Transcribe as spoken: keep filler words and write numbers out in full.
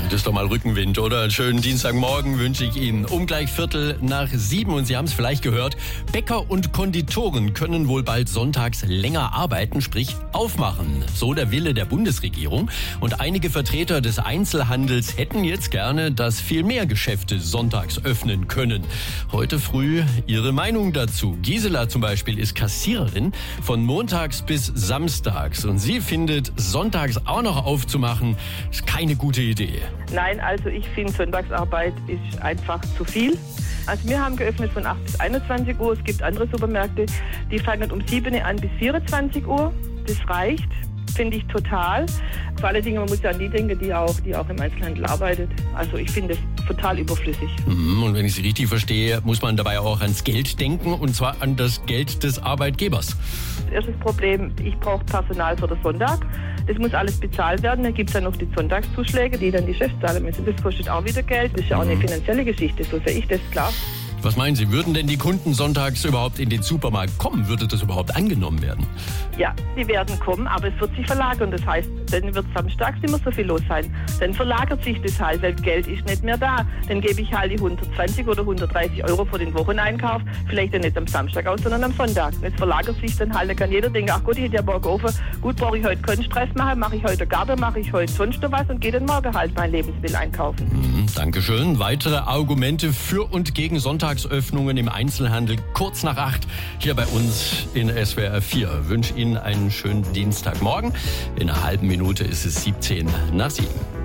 Das ist doch mal Rückenwind, oder? Einen schönen Dienstagmorgen wünsche ich Ihnen. Um gleich Viertel nach sieben. Und Sie haben es vielleicht gehört, Bäcker und Konditoren können wohl bald sonntags länger arbeiten, sprich aufmachen. So der Wille der Bundesregierung. Und einige Vertreter des Einzelhandels hätten jetzt gerne, dass viel mehr Geschäfte sonntags öffnen können. Heute früh Ihre Meinung dazu. Gisela zum Beispiel ist Kassiererin von montags bis samstags. Und sie findet, sonntags auch noch aufzumachen, ist keine gute Idee. Nein, also ich finde, Sonntagsarbeit ist einfach zu viel. Also wir haben geöffnet von acht bis einundzwanzig Uhr. Es gibt andere Supermärkte, die fangen um sieben Uhr an bis vierundzwanzig Uhr. Das reicht, finde ich total. Vor allen Dingen, man muss ja an die denken, die auch, die auch im Einzelhandel arbeitet. Also ich finde das total überflüssig. Und wenn ich Sie richtig verstehe, muss man dabei auch ans Geld denken, und zwar an das Geld des Arbeitgebers. Das erste Problem, ich brauche Personal für den Sonntag. Das muss alles bezahlt werden. Dann gibt es ja noch die Sonntagszuschläge, die dann die Chefs zahlen müssen. Das kostet auch wieder Geld. Das ist ja auch eine finanzielle Geschichte, so sehe ich das, klar. Was meinen Sie, würden denn die Kunden sonntags überhaupt in den Supermarkt kommen? Würde das überhaupt angenommen werden? Ja, die werden kommen, aber es wird sich verlagern. Das heißt, dann wird samstags nicht mehr so viel los sein. Dann verlagert sich das halt, weil Geld ist nicht mehr da. Dann gebe ich halt die hundertzwanzig oder hundertdreißig Euro für den Wocheneinkauf, vielleicht dann nicht am Samstag aus, sondern am Sonntag. Es verlagert sich dann halt, dann kann jeder denken, ach gut, ich hätte ja morgen offen, gut, brauche ich heute keinen Stress machen, mache ich heute Garten, mache ich heute sonst noch was und gehe dann morgen halt mein Lebensmittel einkaufen. Mhm, Dankeschön. Weitere Argumente für und gegen Sonntagsöffnungen im Einzelhandel kurz nach acht hier bei uns in S W R vier. Ich wünsche Ihnen einen schönen Dienstagmorgen. In einer halben Minute ist es siebzehn nach sieben.